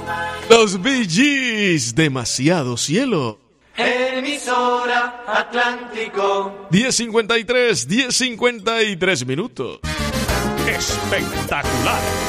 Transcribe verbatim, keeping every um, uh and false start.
Los Bee Gees, Demasiado Cielo. Emisora Atlántico. diez cincuenta y tres, diez cincuenta y tres minutos. Espectacular.